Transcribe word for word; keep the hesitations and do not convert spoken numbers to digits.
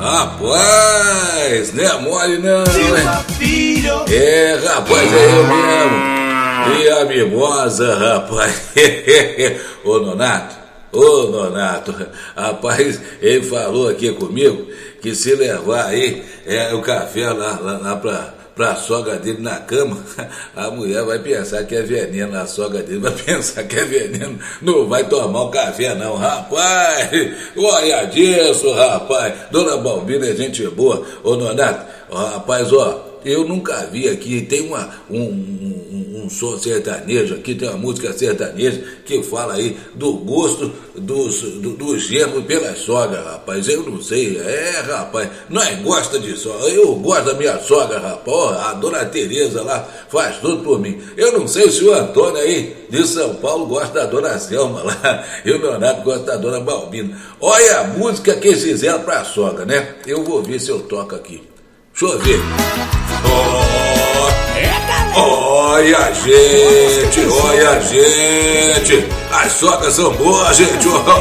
Rapaz, não é mole não, né? É, rapaz, é eu mesmo. E a mimosa, rapaz. Ô Nonato, ô Nonato, rapaz, ele falou aqui comigo que se levar aí é, o café lá, lá, lá pra... pra sogra dele na cama, a mulher vai pensar que é veneno, a sogra dele vai pensar que é veneno, não vai tomar um café não, rapaz, olha disso, rapaz, Dona Balbina é gente boa, ô Nonato, ó, rapaz, ó, eu nunca vi aqui, tem uma, um, um, um som sertanejo aqui, tem uma música sertaneja que fala aí do gosto dos, do, do genro pela sogra, rapaz, eu não sei, é, rapaz, nós gosta de sogra, eu gosto da minha sogra, rapaz, ó, a Dona Tereza lá faz tudo por mim, eu não sei se o Antônio aí de São Paulo gosta da Dona Selma lá, e o Leonardo gosta da Dona Balbina, olha a música que eles fizeram pra sogra, né, eu vou ver se eu toco aqui. Deixa eu ver. Oh, olha, gente, olha, gente. As socas são boas, gente.